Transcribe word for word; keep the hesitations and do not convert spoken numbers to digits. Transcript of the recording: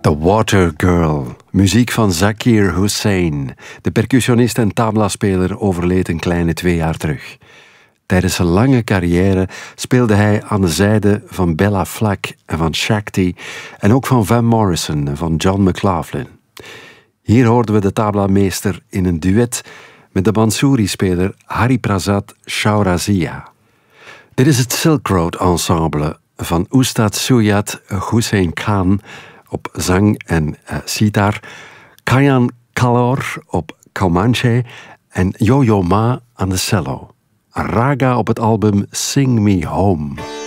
The Water Girl, muziek van Zakir Hussain. De percussionist en tablaspeler overleed een kleine twee jaar terug. Tijdens zijn lange carrière speelde hij aan de zijde van Bella Flack en van Shakti en ook van Van Morrison en van John McLaughlin. Hier hoorden we de tablameester in een duet met de Bansuri-speler Hariprasad Shaurazia. Dit is het Silk Road Ensemble van Ustad Suyat Hussein Khan op zang en uh, sitar, Kayan Kalor op Comanche en Yo-Yo Ma aan de cello. Raga op het album Sing Me Home.